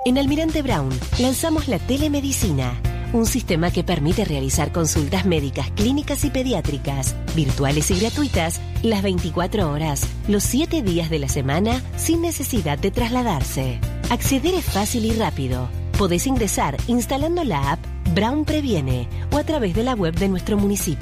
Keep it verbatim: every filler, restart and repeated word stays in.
En Almirante Brown lanzamos la telemedicina, un sistema que permite realizar consultas médicas, clínicas y pediátricas, virtuales y gratuitas, las veinticuatro horas, los siete días de la semana, sin necesidad de trasladarse. Acceder es fácil y rápido. Podés ingresar instalando la app Brown Previene o a través de la web de nuestro municipio.